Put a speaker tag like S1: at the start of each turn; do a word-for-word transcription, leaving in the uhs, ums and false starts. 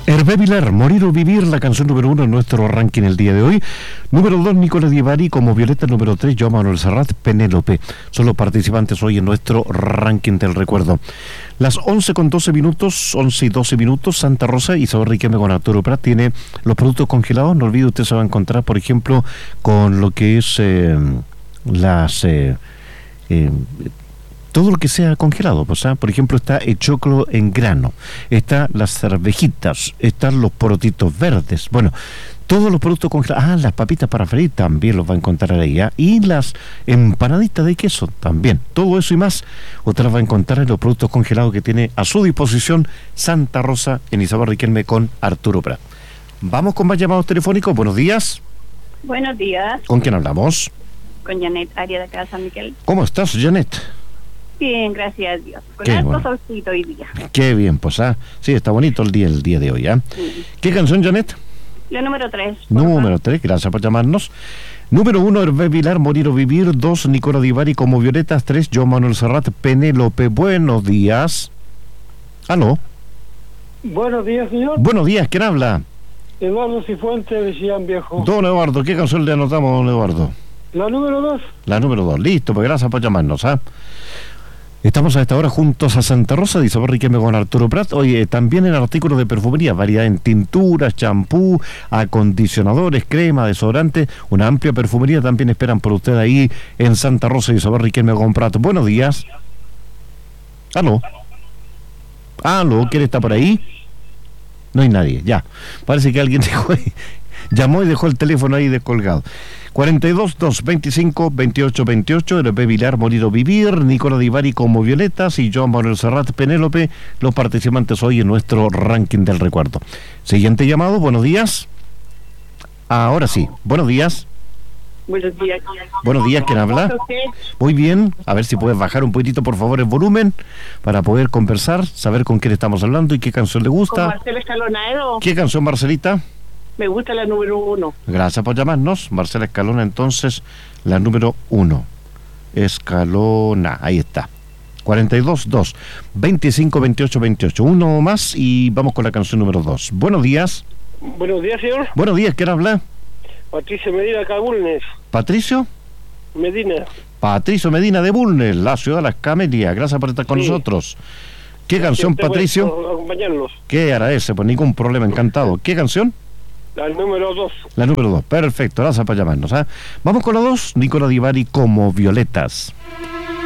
S1: Hervé Vilar, Morir o Vivir, la canción número uno en nuestro ranking el día de hoy. Número dos, Nicolás Divari, como Violeta. Número tres, Joan Manuel Serrat, Penélope. Son los participantes hoy en nuestro ranking del recuerdo. Las once con doce minutos, once y doce minutos, Santa Rosa, Isabel Riquelme con Arturo Prat tiene los productos congelados. No olvide, usted se va a encontrar, por ejemplo, con lo que es eh, las... Eh, eh, todo lo que sea congelado, pues, ¿ah? Por ejemplo, está el choclo en grano, está las cervejitas, están los porotitos verdes, bueno, todos los productos congelados, ah, las papitas para freír también los va a encontrar ahí, ¿ah? Y las empanaditas de queso también, todo eso y más, usted las va a encontrar en los productos congelados que tiene a su disposición Santa Rosa en Isabel Riquelme con Arturo Prat. Vamos con más llamados telefónicos. Buenos días.
S2: Buenos días.
S1: ¿Con quién hablamos?
S2: Con Janet, área de acá de San Miguel.
S1: ¿Cómo estás, Janet?
S2: Bien, gracias a Dios. Con
S1: Qué
S2: alto
S1: bueno.
S2: solcito hoy día.
S1: Qué bien, pues, ah, sí, está bonito el día, el día de hoy, ¿ah?
S2: Sí.
S1: ¿Qué canción, Janet?
S2: La número tres.
S1: Número tres, gracias por llamarnos. Número uno, Hervé Vilar, Morir o Vivir. Dos, Nicolás Divari, como Violetas. Tres, Joan Manuel Serrat, Penélope. Buenos días. ¿Aló?
S3: Buenos días, señor.
S1: Buenos días, ¿quién habla?
S3: Eduardo Cifuentes, de Chillán Viejo.
S1: Don Eduardo, ¿qué canción le anotamos, don Eduardo?
S3: La número dos.
S1: La número dos, listo, pues gracias por llamarnos, ¿ah? Estamos a esta hora juntos a Santa Rosa, de Isabel Riquelme con Arturo Prat. Oye, también en artículos de perfumería, variedad en tinturas, champú, acondicionadores, crema, desodorante, una amplia perfumería también esperan por usted ahí en Santa Rosa, de Isabel Riquelme con Prat. Buenos días. ¿Aló? ¿Aló? ¿Quién está por ahí? No hay nadie, ya. Parece que alguien dejó ahí, llamó y dejó el teléfono ahí descolgado. cuarenta y dos, dos, veinticinco, veintiocho, veintiocho, Hervé Vilar, Morir o Vivir, Nicolás Divari como Violetas y Joan Manuel Serrat, Penélope, los participantes hoy en nuestro ranking del recuerdo. Siguiente llamado, buenos días. Ahora sí, buenos días.
S2: Buenos días.
S1: Buenos días, ¿quién habla? Muy bien, a ver si puedes bajar un poquitito por favor el volumen para poder conversar, saber con quién estamos hablando y qué canción le
S2: Con
S1: gusta.
S2: Marcela Escalonado.
S1: ¿Qué canción, Marcelita?
S2: Me gusta la número uno.
S1: Gracias por llamarnos. Marcela Escalona, entonces, la número uno. Escalona, ahí está. cuarenta y dos, dos, veinticinco, veintiocho, veintiocho. Uno más y vamos con la canción número dos. Buenos días.
S3: Buenos días, señor.
S1: Buenos días, ¿quién habla?
S3: Patricio Medina, acá Bulnes.
S1: ¿Patricio?
S3: Medina.
S1: Patricio Medina de Bulnes, la ciudad de las Camelias. Gracias por estar con
S3: Sí.
S1: nosotros. ¿Qué canción,
S3: Siempre
S1: Patricio?
S3: bueno por acompañarlos.
S1: ¿Qué agradece? Pues ningún problema, encantado. ¿Qué canción?
S3: La número dos.
S1: La número dos. Perfecto, gracias por llamarnos, ¿ah? Vamos con la dos. Nicolás Divari como Violetas.